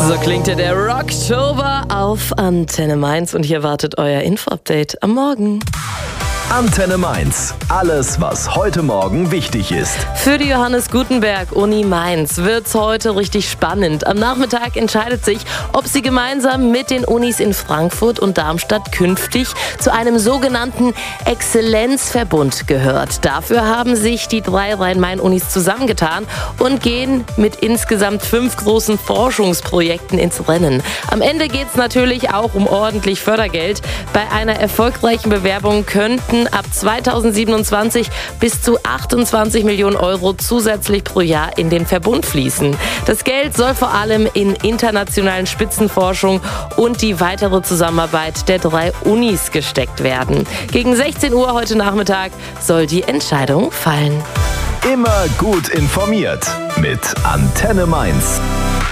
So klingt ja der Rocktober auf Antenne Mainz und hier wartet euer Info-Update am Morgen. Antenne Mainz. Alles, was heute Morgen wichtig ist. Für die Johannes Gutenberg Uni Mainz wird's heute richtig spannend. Am Nachmittag entscheidet sich, ob sie gemeinsam mit den Unis in Frankfurt und Darmstadt künftig zu einem sogenannten Exzellenzverbund gehört. Dafür haben sich die 3 Rhein-Main-Unis zusammengetan und gehen mit insgesamt 5 großen Forschungsprojekten ins Rennen. Am Ende geht's natürlich auch um ordentlich Fördergeld. Bei einer erfolgreichen Bewerbung könnten ab 2027 bis zu 28 Millionen Euro zusätzlich pro Jahr in den Verbund fließen. Das Geld soll vor allem in internationalen Spitzenforschung und die weitere Zusammenarbeit der 3 Unis gesteckt werden. Gegen 16 Uhr heute Nachmittag soll die Entscheidung fallen. Immer gut informiert mit Antenne Mainz.